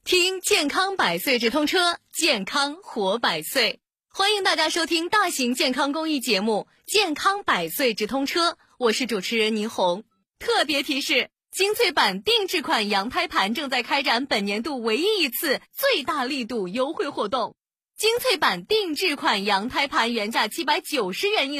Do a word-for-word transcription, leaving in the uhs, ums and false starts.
听健康百岁直通车，健康活百岁。欢迎大家收听大型健康公益节目《健康百岁直通车》，我是主持人倪红。特别提示，精粹版定制款羊胎盘正在开展本年度唯一一次最大力度优惠活动。精粹版定制款羊胎盘原价七百九十元一